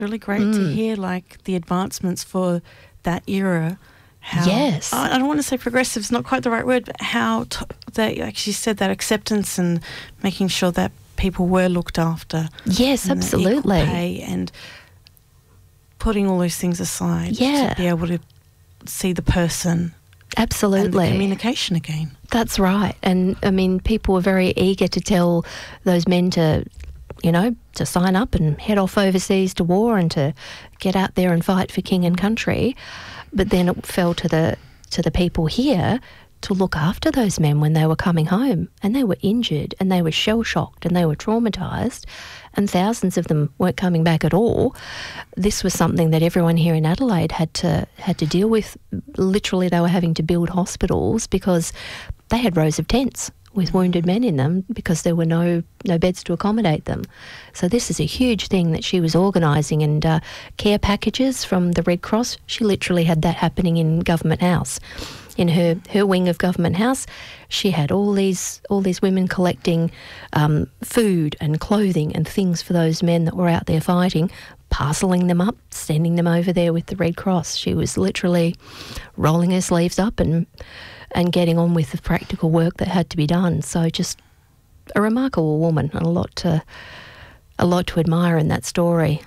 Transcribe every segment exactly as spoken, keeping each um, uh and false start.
really great Mm. to hear, like, the advancements for that era. How, Yes. I I don't want to say progressive, it's not quite the right word, but how t- they actually said that acceptance and making sure that people were looked after. Yes, and the equal absolutely. pay and putting all those things aside Yeah. to be able to see the person and the Absolutely. communication again. That's right. And, I mean, people were very eager to tell those men to, you know, to sign up and head off overseas to war and to get out there and fight for king and country. But then it fell to the to the people here to look after those men when they were coming home, and they were injured and they were shell-shocked and they were traumatised, and thousands of them weren't coming back at all. This was something that everyone here in Adelaide had to had to deal with. Literally, they were having to build hospitals because they had rows of tents with wounded men in them because there were no no beds to accommodate them. So this is a huge thing that she was organising, and uh, care packages from the Red Cross, she literally had that happening in Government House. In her, her wing of Government House, she had all these all these women collecting um, food and clothing and things for those men that were out there fighting, parcelling them up, sending them over there with the Red Cross. She was literally rolling her sleeves up and and getting on with the practical work that had to be done. So just a remarkable woman, and a lot to a lot to admire in that story.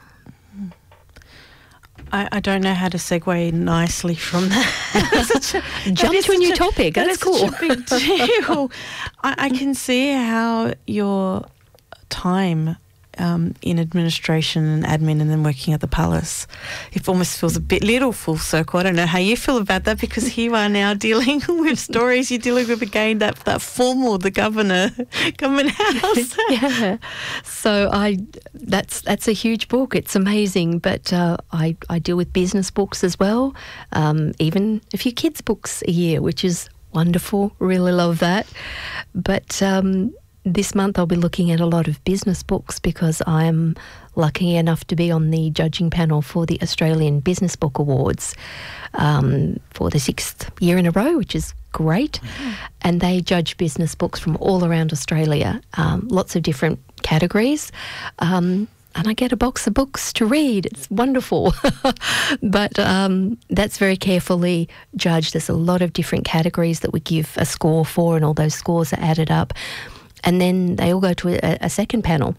I, I don't know how to segue nicely from that. Such a- Jump that is to a new such topic. that That's is cool. such a big deal. I, I can see how your time um, in administration and admin and then working at the palace, it almost feels a bit little full circle. I don't know how you feel about that, because here you are now dealing with stories. You're dealing with, again, that, that formal, the governor, government house. Yeah. So I that's that's a huge book. It's amazing, but uh, I I deal with business books as well, um, even a few kids books a year, which is wonderful. Really love that. But um, this month I'll be looking at a lot of business books because I'm lucky enough to be on the judging panel for the Australian Business Book Awards um, for the sixth year in a row, which is great. Mm-hmm. And they judge business books from all around Australia, um, lots of different categories. Um, and I get a box of books to read. It's wonderful. But um, that's very carefully judged. There's a lot of different categories that we give a score for, and all those scores are added up. And then they all go to a, a second panel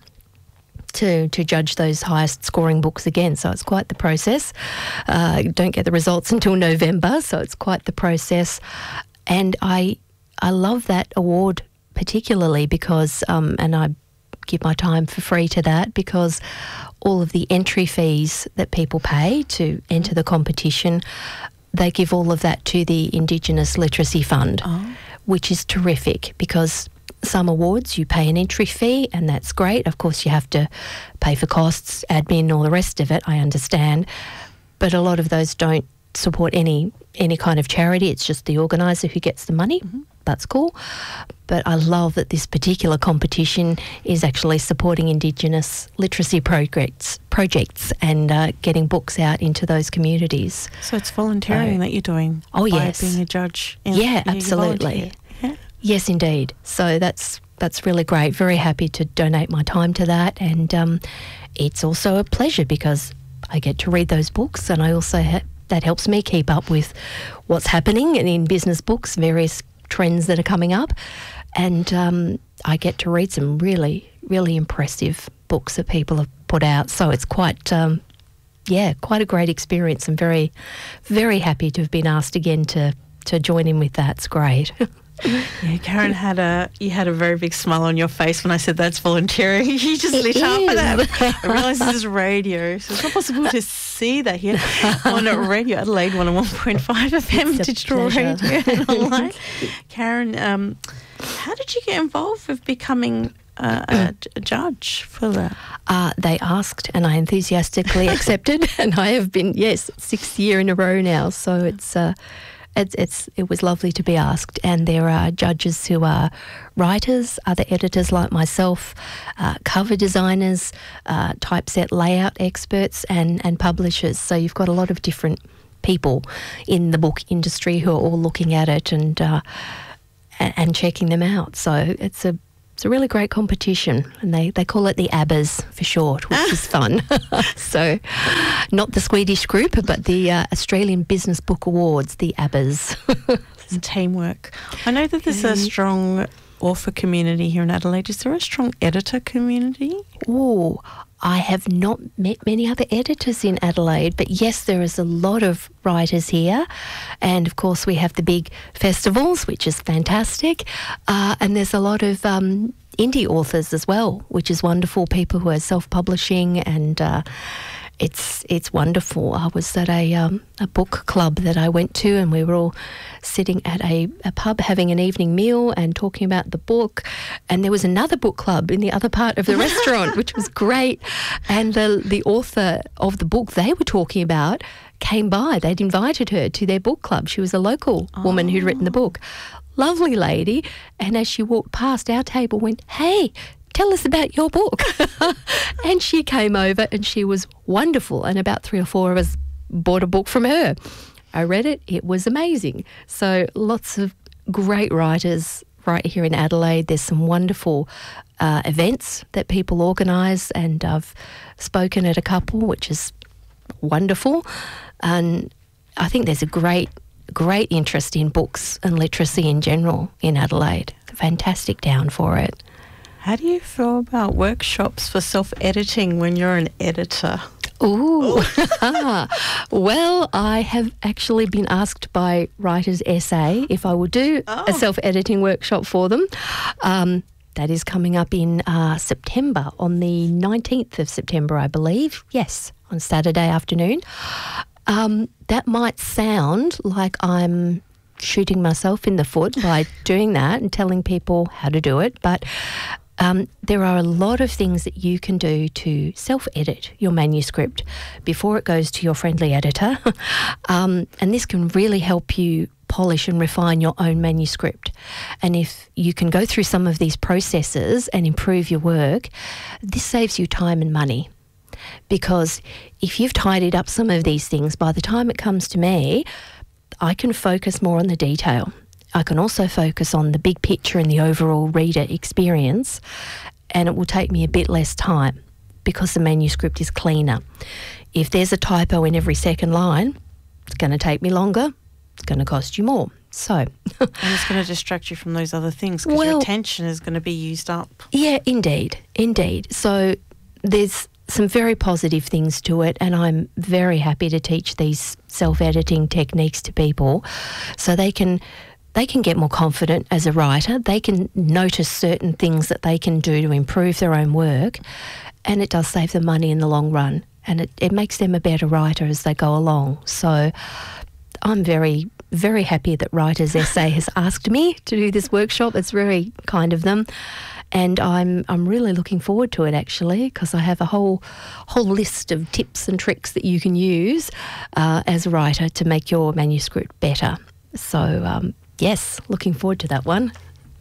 to to judge those highest scoring books again. So it's quite the process. Uh, don't get the results until November, so it's quite the process. And I I love that award particularly because, um, and I give my time for free to that, because all of the entry fees that people pay to enter the competition, they give all of that to the Indigenous Literacy Fund, oh. which is terrific, because some awards you pay an entry fee and that's great. Of course you have to pay for costs, admin, all the rest of it, I understand. But a lot of those don't support any any kind of charity. It's just the organiser who gets the money. Mm-hmm. That's cool. But I love that this particular competition is actually supporting Indigenous literacy projects projects and uh, getting books out into those communities. So it's volunteering so, that you're doing oh, by yes. being a judge. In, yeah, absolutely. Yeah. Yes, indeed. So that's that's really great. Very happy to donate my time to that. And um, it's also a pleasure because I get to read those books, and I also ha- that helps me keep up with what's happening in business books, various trends that are coming up. And um, I get to read some really, really impressive books that people have put out. So it's quite, um, yeah, quite a great experience. I'm very, very happy to have been asked again to, to join in with that. It's great. Yeah, Karen had a you had a very big smile on your face when I said that's volunteering. You just It lit up is. for that. I realise this is radio, so it's not possible to see that here on Radio Adelaide one oh one point five F M digital pleasure. radio and online. Karen, um, how did you get involved with becoming uh, a, a judge for that? Uh, they asked and I enthusiastically accepted, and I have been, yes, sixth year in a row now. So it's uh, It's, it's it was lovely to be asked, and there are judges who are writers, other editors like myself, uh, cover designers, uh, typeset layout experts, and, and publishers. So you've got a lot of different people in the book industry who are all looking at it and uh, and checking them out. So it's a it's a really great competition, and they, they call it the ABBAs for short, which is fun. So not the Swedish group, but the uh, Australian Business Book Awards, the ABBAs. And teamwork. I know that there's a strong author community here in Adelaide. Is there a strong editor community? Oh, I have not met many other editors in Adelaide, but yes, there is a lot of writers here. And of course, we have the big festivals, which is fantastic. Uh, and there's a lot of um, indie authors as well, which is wonderful. People who are self-publishing, and uh, it's it's wonderful. I was at a um, a book club that I went to, and we were all sitting at a, a pub having an evening meal and talking about the book. And there was another book club in the other part of the restaurant, which was great. And the the author of the book they were talking about came by. They'd invited her to their book club. She was a local oh. woman who'd written the book. Lovely lady. And as she walked past our table, went, "Hey, tell us about your book." And she came over, and she was wonderful. And about three or four of us bought a book from her. I read it. It was amazing. So lots of great writers right here in Adelaide. There's some wonderful uh, events that people organise, and I've spoken at a couple, which is wonderful. And I think there's a great, great interest in books and literacy in general in Adelaide. Fantastic town for it. How do you feel about workshops for self-editing when you're an editor? Ooh. Well, I have actually been asked by Writers S A if I will do oh. a self-editing workshop for them. Um, that is coming up in uh, September, on the nineteenth of September, I believe. Yes, on Saturday afternoon. Um, that might sound like I'm shooting myself in the foot by doing that and telling people how to do it, but Um, there are a lot of things that you can do to self-edit your manuscript before it goes to your friendly editor. um, and this can really help you polish and refine your own manuscript. And if you can go through some of these processes and improve your work, this saves you time and money. Because if you've tidied up some of these things, by the time it comes to me, I can focus more on the detail. I can also focus on the big picture and the overall reader experience, and it will take me a bit less time because the manuscript is cleaner. If there's a typo in every second line, it's going to take me longer, it's going to cost you more. So, and it's going to distract you from those other things because well, your attention is going to be used up. Yeah, indeed, indeed. So there's some very positive things to it, and I'm very happy to teach these self-editing techniques to people so they can They can get more confident as a writer. They can notice certain things that they can do to improve their own work, and it does save them money in the long run, and it, it makes them a better writer as they go along. So I'm very, very happy that Writers S A has asked me to do this workshop. It's very kind of them, and I'm I'm really looking forward to it actually, because I have a whole whole list of tips and tricks that you can use uh, as a writer to make your manuscript better. So um, yes, looking forward to that one.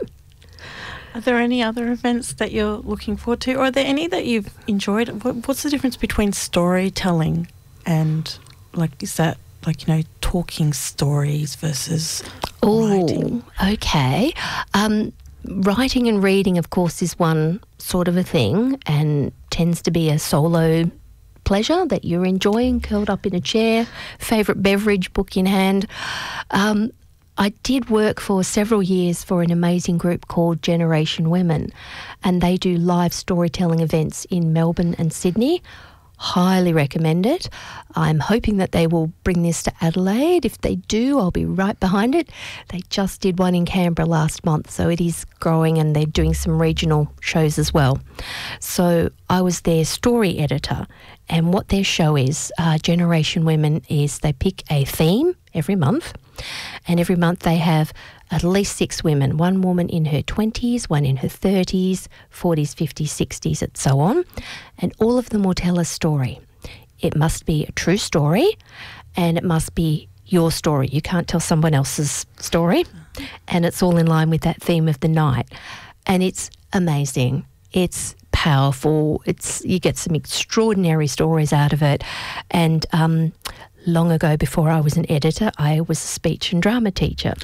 Are there any other events that you're looking forward to, or are there any that you've enjoyed? What's the difference between storytelling and, like, is that, like, you know, talking stories versus writing? Oh, okay. Um, writing and reading, of course, is one sort of a thing and tends to be a solo pleasure that you're enjoying, curled up in a chair, favourite beverage, book in hand. Um, I did work for several years for an amazing group called Generation Women, and they do live storytelling events in Melbourne and Sydney. Highly recommend it. I'm hoping that they will bring this to Adelaide. If they do, I'll be right behind it. They just did one in Canberra last month, so it is growing, and they're doing some regional shows as well. So I was their story editor, and what their show is, uh, Generation Women, is they pick a theme every month, and every month they have at least six women, one woman in her twenties, one in her thirties, forties, fifties, sixties, and so on, and all of them will tell a story. It must be a true story, and it must be your story. You can't tell someone else's story, and it's all in line with that theme of the night. And it's amazing. It's powerful. It's you get some extraordinary stories out of it, and um, long ago before I was an editor, I was a speech and drama teacher.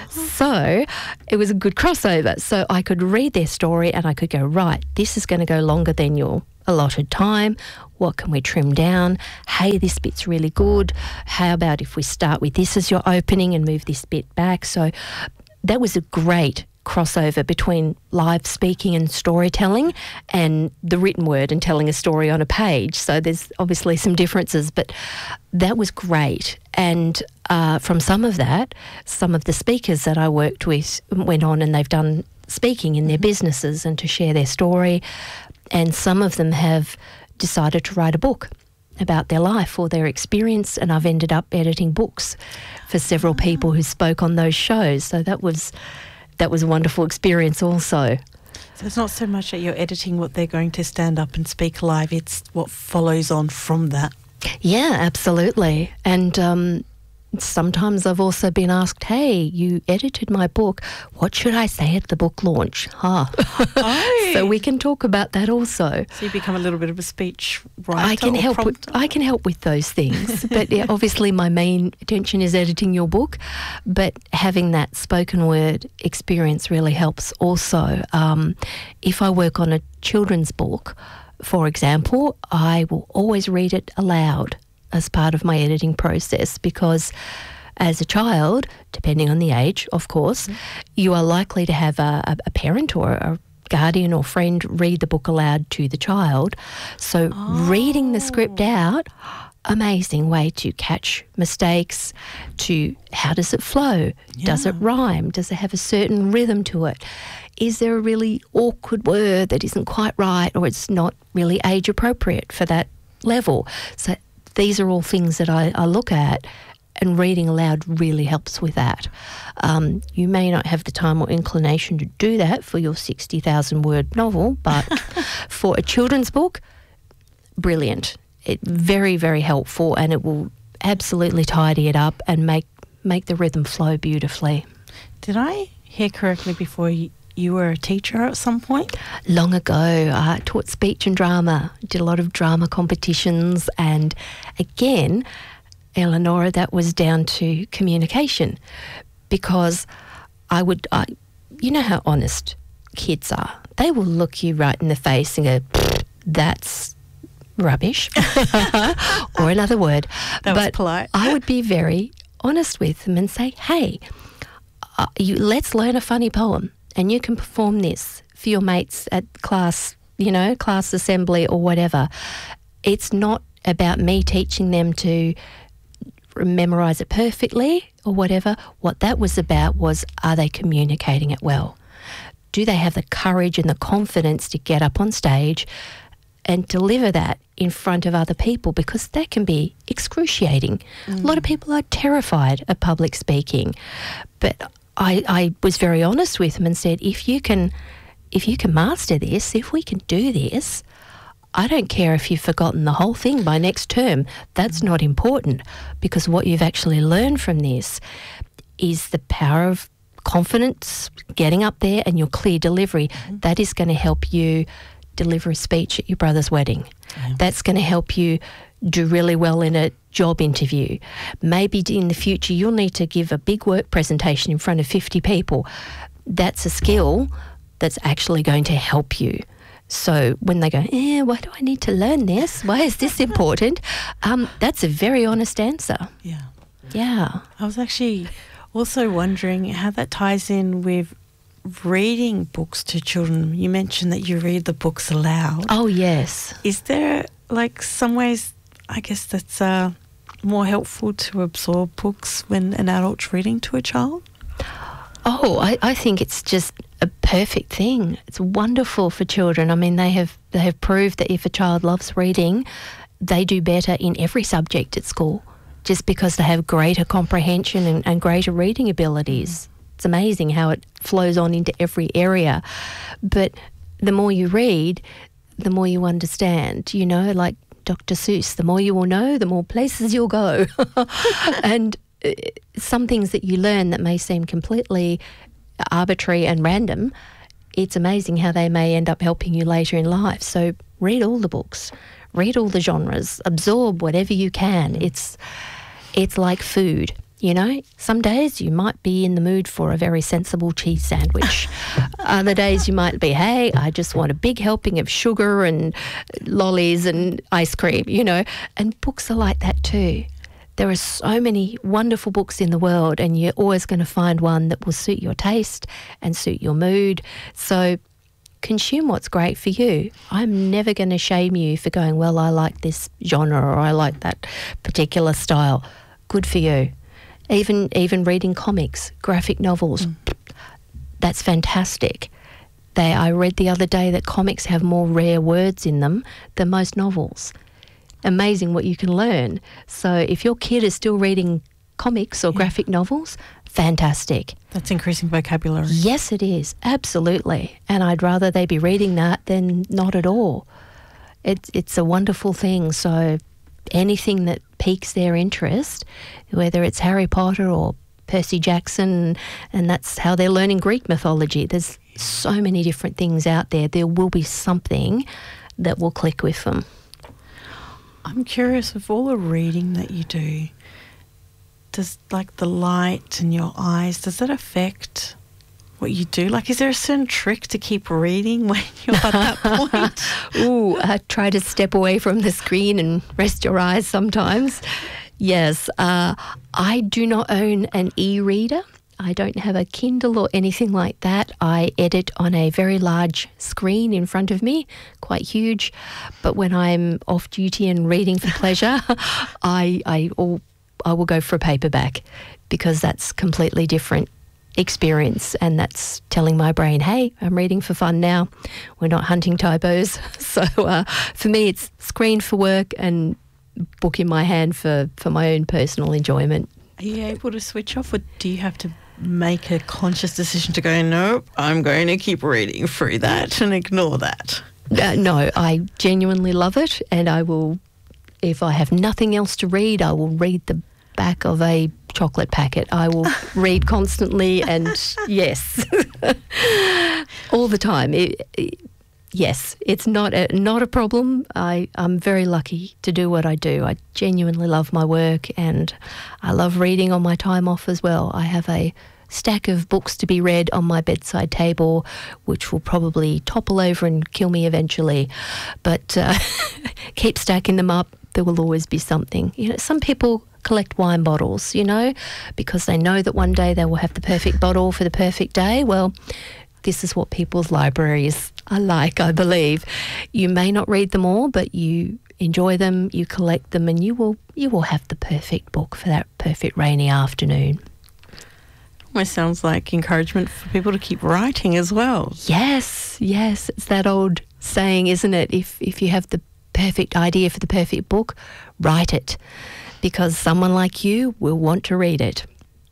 So it was a good crossover. So I could read their story and I could go, right, this is going to go longer than your allotted time. What can we trim down? Hey, this bit's really good. How about if we start with this as your opening and move this bit back? So that was a great crossover between live speaking and storytelling and the written word and telling a story on a page. So there's obviously some differences, but that was great. And uh, from some of that, some of the speakers that I worked with went on and they've done speaking in their businesses and to share their story. And some of them have decided to write a book about their life or their experience, and I've ended up editing books for several people who spoke on those shows. So that was that was a wonderful experience also. So it's not so much that you're editing what they're going to stand up and speak live, it's what follows on from that. Yeah, absolutely. And um, sometimes I've also been asked, hey, you edited my book. What should I say at the book launch? Huh. Oh. So we can talk about that also. So you become a little bit of a speech writer. I can or help with, prompter? I can help with those things. But yeah, obviously my main attention is editing your book. But having that spoken word experience really helps also. Um, if I work on a children's book, for example, I will always read it aloud as part of my editing process, because as a child, depending on the age, of course, mm-hmm. you are likely to have a, a parent or a guardian or friend read the book aloud to the child. So oh. reading the script out, amazing way to catch mistakes, to how does it flow? Yeah. Does it rhyme? Does it have a certain rhythm to it? Is there a really awkward word that isn't quite right, or it's not really age appropriate for that level? So these are all things that I, I look at, and reading aloud really helps with that. Um, you may not have the time or inclination to do that for your sixty thousand word novel, but for a children's book, brilliant. It very, very helpful, and it will absolutely tidy it up and make, make the rhythm flow beautifully. Did I hear correctly before you, you were a teacher at some point? Long ago, I taught speech and drama, did a lot of drama competitions, and again, Eleonora, that was down to communication, because I would, I, you know how honest kids are. They will look you right in the face and go, that's rubbish, or another word. That but was polite. I would be very honest with them and say, hey, uh, you, let's learn a funny poem, and you can perform this for your mates at class, you know, class assembly or whatever. It's not about me teaching them to memorise it perfectly or whatever. What that was about was, are they communicating it well? Do they have the courage and the confidence to get up on stage and deliver that in front of other people? Because that can be excruciating. Mm. A lot of people are terrified of public speaking. But I, I was very honest with them and said, if you can, if you can master this, if we can do this, I don't care if you've forgotten the whole thing by next term. That's not important, because what you've actually learned from this is the power of confidence, getting up there, and your clear delivery. Mm-hmm. That is going to help you deliver a speech at your brother's wedding. Yeah. That's going to help you do really well in a job interview. Maybe in the future you'll need to give a big work presentation in front of fifty people. That's a skill that's actually going to help you. So when they go, eh, why do I need to learn this? Why is this important? Um, that's a very honest answer. Yeah. Yeah. I was actually also wondering how that ties in with reading books to children. You mentioned that you read the books aloud. Oh, yes. Is there like some ways, I guess, that's uh, more helpful to absorb books when an adult's reading to a child? Oh, I, I think it's just a perfect thing. It's wonderful for children. I mean, they have they have proved that if a child loves reading, they do better in every subject at school, just because they have greater comprehension and, and greater reading abilities. It's amazing how it flows on into every area. But the more you read, the more you understand, you know, like Doctor Seuss, the more you will know, the more places you'll go. And some things that you learn that may seem completely arbitrary and random, it's amazing how they may end up helping you later in life. So read all the books, read all the genres, absorb whatever you can. It's it's like food. You know, some days you might be in the mood for a very sensible cheese sandwich. Other days you might be, hey, I just want a big helping of sugar and lollies and ice cream, you know. And books are like that too. There are so many wonderful books in the world, and you're always going to find one that will suit your taste and suit your mood. So consume what's great for you. I'm never going to shame you for going, well, I like this genre or I like that particular style. Good for you. Even even reading comics, graphic novels, mm. that's fantastic. They, I read the other day that comics have more rare words in them than most novels. Amazing what you can learn. So if your kid is still reading comics or yeah. graphic novels, fantastic. That's increasing vocabulary. Yes, it is. Absolutely. And I'd rather they be reading that than not at all. It's, it's a wonderful thing. So anything that piques their interest, whether it's Harry Potter or Percy Jackson, and that's how they're learning Greek mythology. There's so many different things out there. There will be something that will click with them. I'm curious, with all the reading that you do, does like the light in your eyes, does that affect what you do? Like, is there a certain trick to keep reading when you're at that point? Ooh, I try to step away from the screen and rest your eyes sometimes. Yes, uh, I do not own an e-reader. I don't have a Kindle or anything like that. I edit on a very large screen in front of me, quite huge. But when I'm off duty and reading for pleasure, I I, all, I will go for a paperback, because that's completely different experience, and that's telling my brain, hey, I'm reading for fun now. We're not hunting typos. So uh, for me, it's screen for work and book in my hand for, for my own personal enjoyment. Are you able to switch off, or do you have to make a conscious decision to go, no, I'm going to keep reading through that and ignore that? Uh, no, I genuinely love it, and I will, if I have nothing else to read, I will read the back of a chocolate packet. I will read constantly, and yes, all the time. It, it, yes, it's not a, not a problem. I, I'm very lucky to do what I do. I genuinely love my work, and I love reading on my time off as well. I have a stack of books to be read on my bedside table, which will probably topple over and kill me eventually. But uh, keep stacking them up. There will always be something. You know, some people collect wine bottles, you know, because they know that one day they will have the perfect bottle for the perfect day. Well, this is what people's libraries are like, I believe. You may not read them all, but you enjoy them, you collect them, and you will you will have the perfect book for that perfect rainy afternoon. Almost sounds like encouragement for people to keep writing as well. Yes, yes. It's that old saying, isn't it? If if you have the perfect idea for the perfect book, write it, because someone like you will want to read it.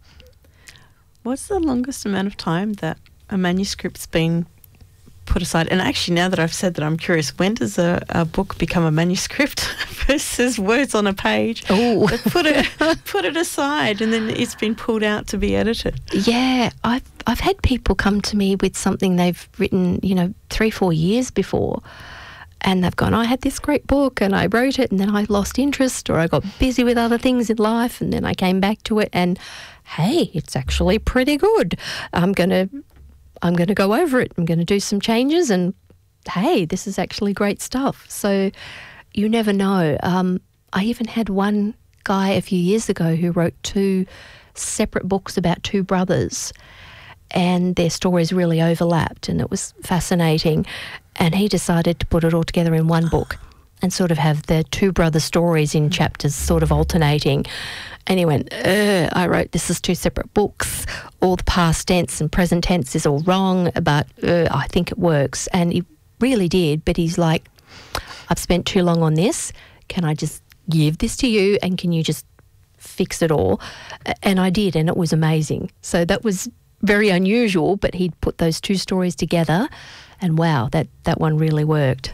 What's the longest amount of time that a manuscript's been put aside? And actually, now that I've said that, I'm curious, when does a, a book become a manuscript versus words on a page? Oh, put it put it aside, and then it's been pulled out to be edited. Yeah, I've I've had people come to me with something they've written, you know, three, four years before, and they've gone, I had this great book and I wrote it, and then I lost interest, or I got busy with other things in life, and then I came back to it, and hey, it's actually pretty good. I'm gonna I'm going to go over it. I'm going to do some changes, and hey, this is actually great stuff. So you never know. Um, I even had one guy a few years ago who wrote two separate books about two brothers, and their stories really overlapped, and it was fascinating. And he decided to put it all together in one book and sort of have the two brother stories in chapters sort of alternating. And he went, I wrote this as two separate books. All the past tense and present tense is all wrong, but uh, I think it works. And he really did, but he's like, I've spent too long on this. Can I just give this to you, and can you just fix it all? And I did, and it was amazing. So that was very unusual, but he'd put those two stories together, and wow, that, that one really worked.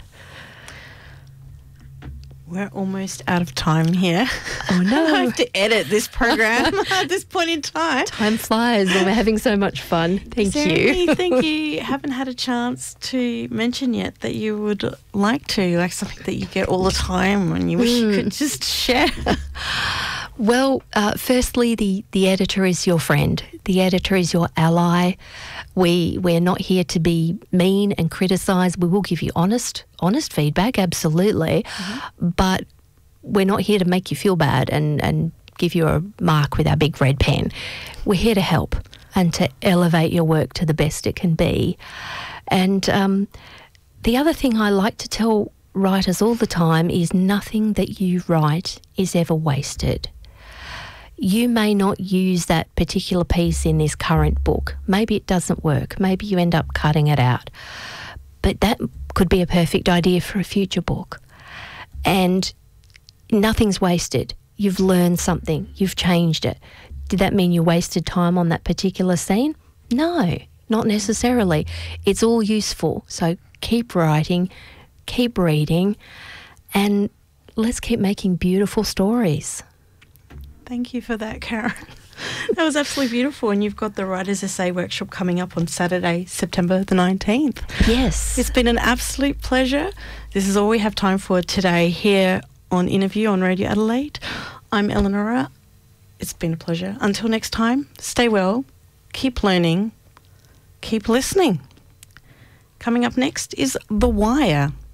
We're almost out of time here. Oh, no. I have to edit this program at this point in time. Time flies when we're having so much fun. Thank Is there you. anything you haven't had a chance to mention yet that you would like to, like something that you get all the time and you wish mm. you could just share? Well, uh, firstly, the, the editor is your friend. The editor is your ally. We, we're not here to be mean and criticise. We will give you honest honest feedback, absolutely. Mm-hmm. But we're not here to make you feel bad and, and give you a mark with our big red pen. We're here to help and to elevate your work to the best it can be. And um, the other thing I like to tell writers all the time is nothing that you write is ever wasted. You may not use that particular piece in this current book. Maybe it doesn't work. Maybe you end up cutting it out. But that could be a perfect idea for a future book. And nothing's wasted. You've learned something. You've changed it. Did that mean you wasted time on that particular scene? No, not necessarily. It's all useful. So keep writing, keep reading, and let's keep making beautiful stories. Thank you for that, Karen. That was absolutely beautiful. And you've got the Writers' Essay Workshop coming up on Saturday, September the nineteenth. Yes. It's been an absolute pleasure. This is all we have time for today here on Interview on Radio Adelaide. I'm Eleonora. It's been a pleasure. Until next time, stay well, keep learning, keep listening. Coming up next is The Wire.